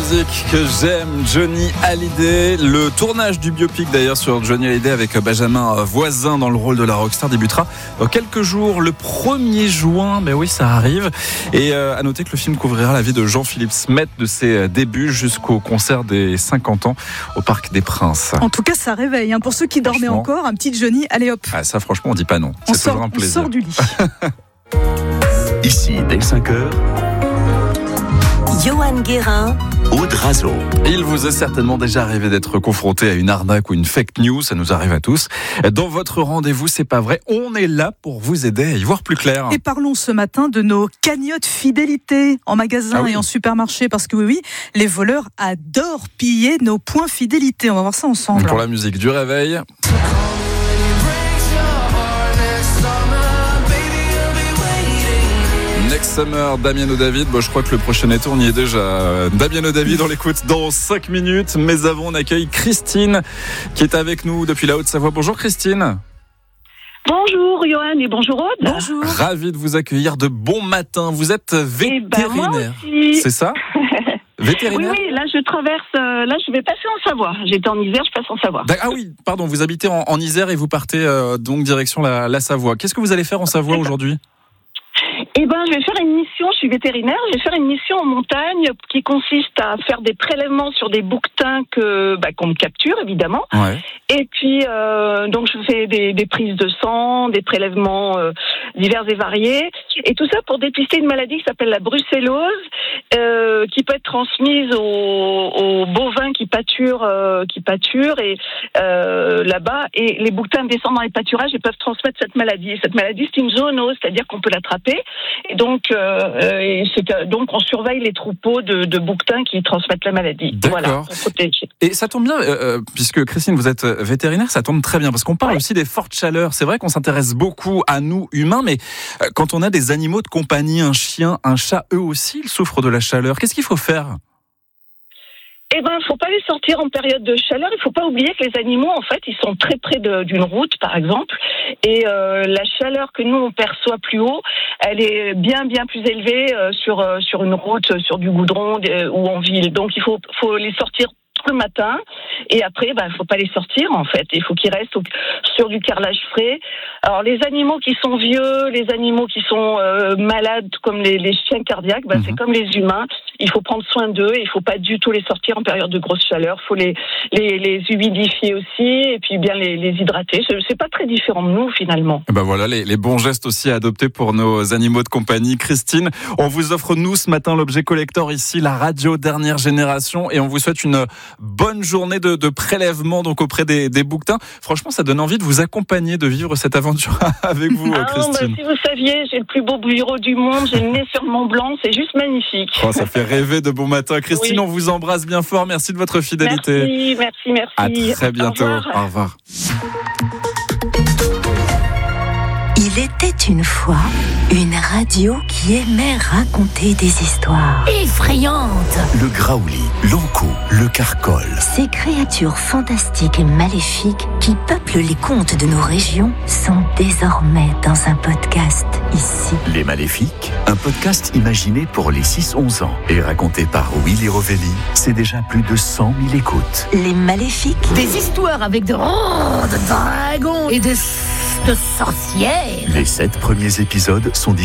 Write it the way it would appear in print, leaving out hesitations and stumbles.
musique que j'aime, Johnny Hallyday. Le tournage du biopic d'ailleurs sur Johnny Hallyday avec Benjamin Voisin dans le rôle de la rockstar débutera dans quelques jours, le 1er juin. Mais oui, ça arrive. Et à noter que le film couvrira la vie de Jean-Philippe Smet de ses débuts jusqu'au concert des 50 ans au Parc des Princes. En tout cas, ça réveille. Pour ceux qui dormaient encore, un petit Johnny, allez hop. Ah, ça franchement, on dit pas non. C'est toujours un plaisir. On sort du lit. Ici, dès 5h, Johan Guérin, Aude Razo. Il vous est certainement déjà arrivé d'être confronté à une arnaque ou une fake news, ça nous arrive à tous. Dans votre rendez-vous, c'est pas vrai, on est là pour vous aider à y voir plus clair. Et parlons ce matin de nos cagnottes fidélité en magasin et en supermarché, parce que oui, les voleurs adorent piller nos points fidélité. On va voir ça ensemble. Pour la musique du réveil. Next Summer, Damien David. Bon, je crois que le prochain tour, on y est déjà. Damien David, on l'écoute dans 5 minutes. Mais avant, on accueille Christine qui est avec nous depuis la Haute-Savoie. Bonjour Christine. Bonjour Johan et bonjour Aude. Bonjour. Ravi de vous accueillir de bon matin. Vous êtes vétérinaire, moi aussi. C'est ça? Vétérinaire? Oui, là je traverse, là je vais passer en Savoie. J'étais en Isère, je passe en Savoie. Ah oui, pardon, vous habitez en Isère et vous partez donc direction la Savoie. Qu'est-ce que vous allez faire en Savoie aujourd'hui? Je vais faire une mission, je suis vétérinaire, je vais faire une mission en montagne qui consiste à faire des prélèvements sur des bouquetins qu'on me capture évidemment. Ouais. Et puis donc je fais des prises de sang, des prélèvements divers et variés, et tout ça pour dépister une maladie qui s'appelle la brucellose, qui peut être transmise aux bovins qui pâturent et là-bas, et les bouquetins descendent dans les pâturages et peuvent transmettre cette maladie. Et cette maladie, c'est une zoonose, c'est-à-dire qu'on peut l'attraper. Et donc on surveille les troupeaux de bouquetins qui transmettent la maladie. D'accord. Voilà, pour protéger. Et ça tombe bien, puisque Christine, vous êtes vétérinaire, ça tombe très bien, parce qu'on parle aussi des fortes chaleurs. C'est vrai qu'on s'intéresse beaucoup à nous, humains, mais quand on a des animaux de compagnie, un chien, un chat, eux aussi, ils souffrent de la chaleur. Qu'est-ce qu'il faut faire ? Faut pas les sortir en période de chaleur. Il faut pas oublier que les animaux, en fait, ils sont très près d'une route, par exemple, et la chaleur que nous on perçoit plus haut, elle est bien plus élevée sur une route, sur du goudron ou en ville. Donc il faut les sortir le matin, et après faut pas les sortir en fait, il faut qu'ils restent sur du carrelage frais. Alors les animaux qui sont vieux, les animaux qui sont malades comme les chiens cardiaques, c'est comme les humains, il faut prendre soin d'eux, et il faut pas du tout les sortir en période de grosse chaleur, faut les humidifier aussi, et puis bien les hydrater. C'est pas très différent de nous finalement. Voilà les bons gestes aussi à adopter pour nos animaux de compagnie. Christine, on vous offre nous ce matin l'objet collector ici, la radio dernière génération, et on vous souhaite une bonne journée de prélèvement donc auprès des bouquetins. Franchement, ça donne envie de vous accompagner, de vivre cette aventure avec vous, Christine. Si vous saviez, j'ai le plus beau bureau du monde, j'ai le nez sur le Mont Blanc, c'est juste magnifique. Ça fait rêver de bon matin. Christine, on vous embrasse bien fort. Merci de votre fidélité. Merci. À très bientôt. Au revoir. Il était une fois une radio qui aimait raconter des histoires effrayantes. Le graouli, l'ankou, le carcol. Ces créatures fantastiques et maléfiques qui peuplent les contes de nos régions sont désormais dans un podcast ici. Les Maléfiques, un podcast imaginé pour les 6-11 ans et raconté par Willy Rovelli. C'est déjà plus de 100 000 écoutes. Les Maléfiques. Des histoires avec de dragons et de sorcières. Les 7 premiers épisodes sont